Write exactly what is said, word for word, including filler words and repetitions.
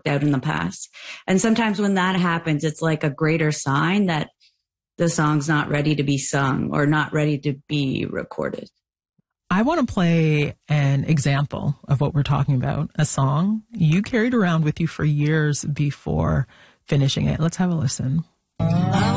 worked out in the past. And sometimes when that happens, it's like a greater sign that the song's not ready to be sung or not ready to be recorded. I want to play an example of what we're talking about, a song you carried around with you for years before finishing it. Let's have a listen.